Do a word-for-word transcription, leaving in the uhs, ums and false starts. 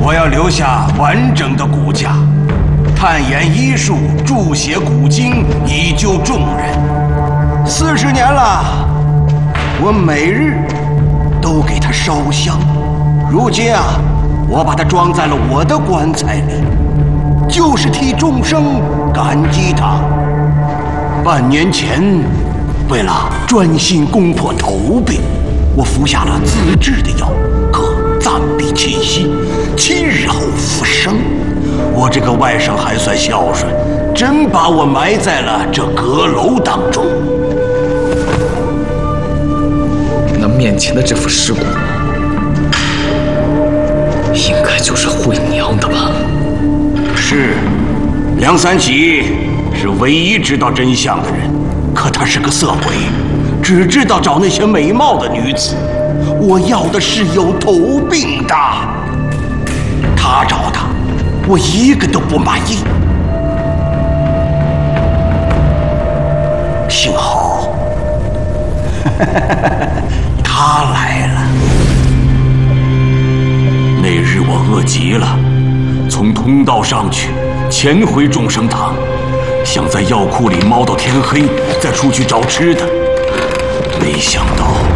我要留下完整的骨架，探研医术，注写古经，以救众人。四十年了，我每日都给他烧香。如今啊，我把它装在了我的棺材里，就是替众生感激他。半年前，为了专心攻破头病，我服下了自制的药，可暂避气息，七日后复生。我这个外甥还算孝顺，真把我埋在了这阁楼当中。 那面前的这副尸骨，应该就是惠娘的吧？ 是，梁三喜是唯一知道真相的人，可他是个色鬼，只知道找那些美貌的女子。我要的是有头病的，他找的，我一个都不满意。幸好，他来了。那日我饿极了，从通道上去，潜回众生堂，想在药库里猫到天黑，再出去找吃的。没想到